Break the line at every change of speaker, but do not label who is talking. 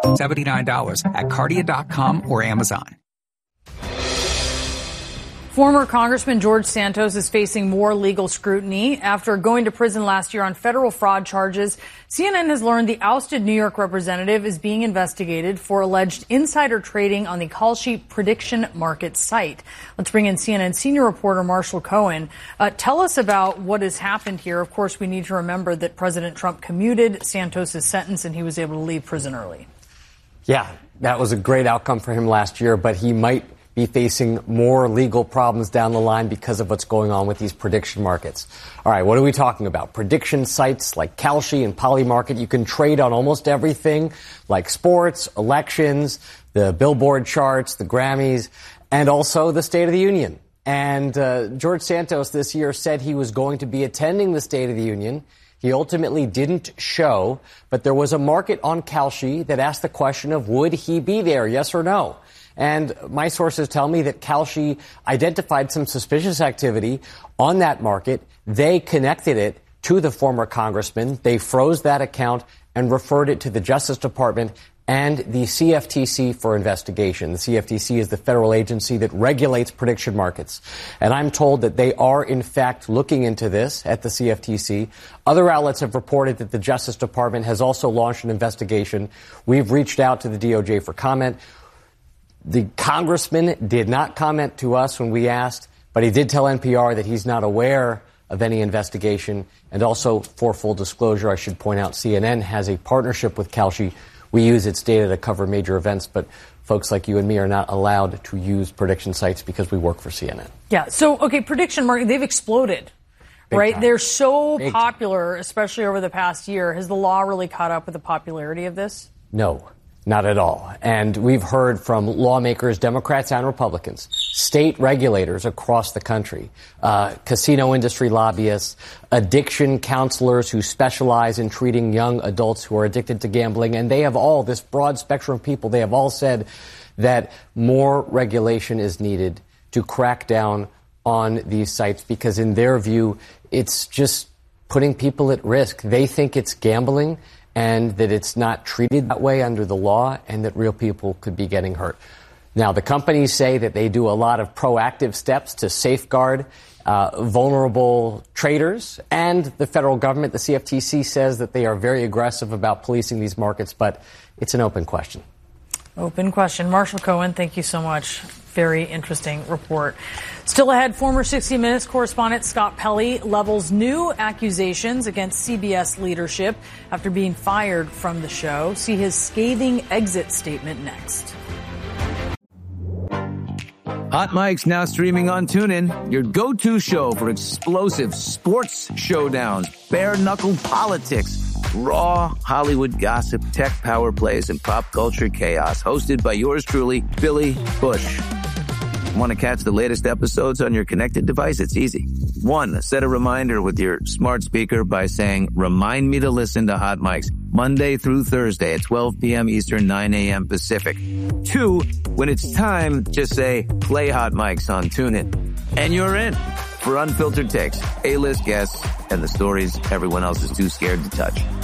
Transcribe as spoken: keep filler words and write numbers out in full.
seventy-nine dollars at Cardia dot com or Amazon.
Former Congressman George Santos is facing more legal scrutiny after going to prison last year on federal fraud charges. C N N has learned the ousted New York representative is being investigated for alleged insider trading on the Kalshi prediction market site. Let's bring in C N N senior reporter Marshall Cohen. Uh, tell us about what has happened here. Of course, we need to remember that President Trump commuted Santos' sentence and he was able to leave prison early.
Yeah, that was a great outcome for him last year, but he might be facing more legal problems down the line because of what's going on with these prediction markets. All right, what are we talking about? Prediction sites like Kalshi and Polymarket. You can trade on almost everything like sports, elections, the Billboard charts, the Grammys, and also the State of the Union. And uh, George Santos this year said he was going to be attending the State of the Union. He ultimately didn't show, but there was a market on Kalshi that asked the question of would he be there, yes or no? And my sources tell me that Kalshi identified some suspicious activity on that market. They connected it to the former congressman. They froze that account and referred it to the Justice Department and the C F T C for investigation. The C F T C is the federal agency that regulates prediction markets. And I'm told that they are, in fact, looking into this at the C F T C. Other outlets have reported that the Justice Department has also launched an investigation. We've reached out to the D O J for comment. The congressman did not comment to us when we asked, but he did tell N P R that he's not aware of any investigation. And also, for full disclosure, I should point out C N N has a partnership with Kalshi. We use its data to cover major events, but folks like you and me are not allowed to use prediction sites because we work for C N N.
Yeah. So, okay, prediction market, they've exploded, Big right? Time. They're so Big popular, time. especially over the past year. Has the law really caught up with the popularity of this?
No. Not at all. And we've heard from lawmakers, Democrats and Republicans, state regulators across the country, uh, casino industry lobbyists, addiction counselors who specialize in treating young adults who are addicted to gambling. And they have all, this broad spectrum of people, they have all said that more regulation is needed to crack down on these sites because in their view, it's just putting people at risk. They think it's gambling and that it's not treated that way under the law and that real people could be getting hurt. Now, the companies say that they do a lot of proactive steps to safeguard uh, vulnerable traders, and the federal government, the C F T C, says that they are very aggressive about policing these markets, but it's an open question.
Open question. Marshall Cohen, thank you so much. Very interesting report. Still ahead, former sixty minutes correspondent Scott Pelley levels new accusations against C B S leadership after being fired from the show. See his scathing exit statement next.
Hot Mike's now streaming on TuneIn, your go-to show for explosive sports showdowns, bare-knuckle politics, raw Hollywood gossip, tech power plays, and pop culture chaos. Hosted by yours truly, Billy Bush. Want to catch the latest episodes on your connected device? It's easy. One, set a reminder with your smart speaker by saying, remind me to listen to Hot Mike's Monday through Thursday at twelve p.m. Eastern, nine a.m. Pacific. Two, when it's time, just say, play Hot Mike's on TuneIn. And you're in for unfiltered takes, A-list guests, and the stories everyone else is too scared to touch.